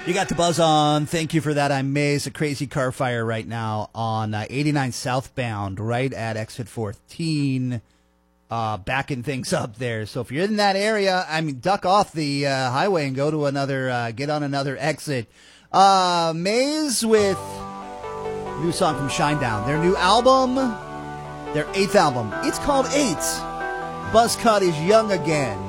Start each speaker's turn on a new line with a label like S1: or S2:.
S1: You got the buzz on. Thank you for that. I'm Maze. A crazy car fire right now on 89 southbound, right at exit 14. Backing things up there. So if you're in that area, I mean, duck off the highway and go to another, get on another exit. Maze with new song from Shinedown. Their new album, their 8th album. It's called 8. Buzzcut is young again.